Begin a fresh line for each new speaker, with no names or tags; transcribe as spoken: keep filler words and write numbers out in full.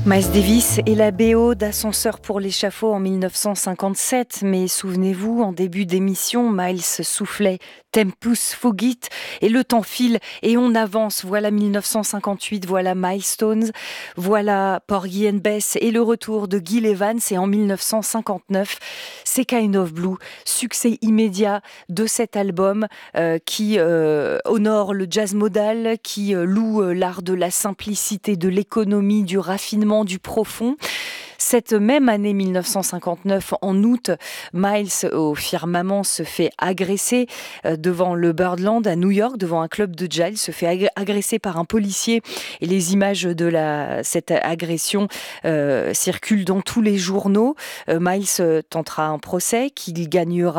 Miles Davis et la B O d'Ascenseur pour l'échafaud en mille neuf cent cinquante-sept. Mais souvenez-vous, en début d'émission, Miles soufflait Tempus fugit et le temps file et on avance. Voilà mille neuf cent cinquante-huit, voilà Milestones, voilà Porgy and Bess et le retour de Gil Evans. Et en mille neuf cent cinquante-neuf, c'est Kind of Blue, succès immédiat de cet album euh, qui euh, honore le jazz modal, qui euh, loue euh, l'art de la simplicité, de l'économie, du raffinement, du profond. Cette même année mille neuf cent cinquante-neuf, en août, Miles au firmament se fait agresser devant le Birdland à New York, devant un club de jazz. Il se fait agresser par un policier et les images de la, cette agression euh, circulent dans tous les journaux. Euh, Miles tentera un procès qu'il gagnera